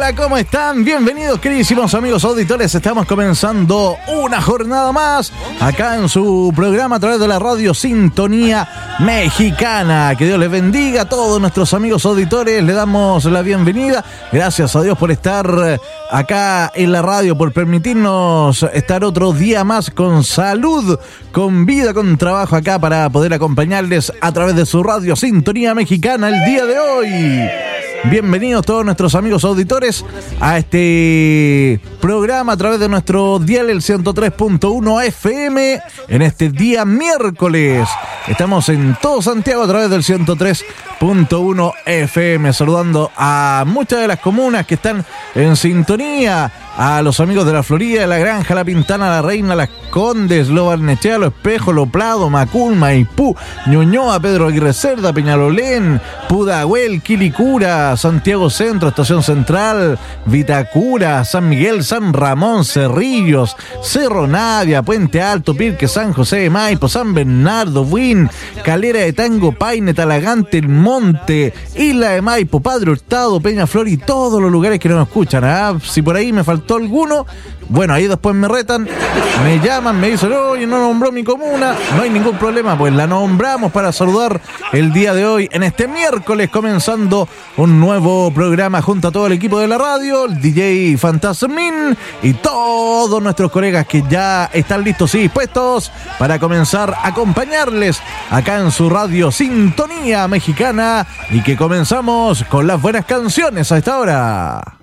Hola, ¿cómo están? Bienvenidos, queridísimos amigos auditores. Estamos comenzando una jornada más acá en su programa a través de la radio Sintonía Mexicana. Que Dios les bendiga a todos nuestros amigos auditores. Le damos la bienvenida. Gracias a Dios por estar acá en la radio, por permitirnos estar otro día más con salud, con vida, con trabajo acá para poder acompañarles a través de su radio Sintonía Mexicana el día de hoy. Bienvenidos todos nuestros amigos auditores a este programa a través de nuestro dial, el 103.1 FM, en este día miércoles. Estamos en todo Santiago a través del 103.1 FM, saludando a muchas de las comunas que están en sintonía, a los amigos de la Florida, de La Granja, La Pintana, La Reina, Las Condes, Lo Barnechea, Lo Espejo, Lo Prado, Macul, Maipú, Ñuñoa, Pedro Aguirre Cerda, Peñalolén, Pudahuel, Quilicura, Santiago Centro, Estación Central, Vitacura, San Miguel, San Ramón, Cerrillos, Cerro Navia, Puente Alto, Pirque, San José de Maipo, San Bernardo, Buin, Calera de Tango, Paine, Talagante, El Monte, Isla de Maipo, Padre Hurtado, Peñaflor y todos los lugares que nos escuchan. Si por ahí me faltó alguno, bueno, ahí después me retan, me llaman, me dicen, oye, no nombró mi comuna. No hay ningún problema, pues la nombramos para saludar el día de hoy, en este miércoles, comenzando un nuevo programa junto a todo el equipo de la radio, el DJ Fantasmin y todos nuestros colegas que ya están listos y dispuestos para comenzar a acompañarles acá en su radio Sintonía Mexicana, y que comenzamos con las buenas canciones a esta hora.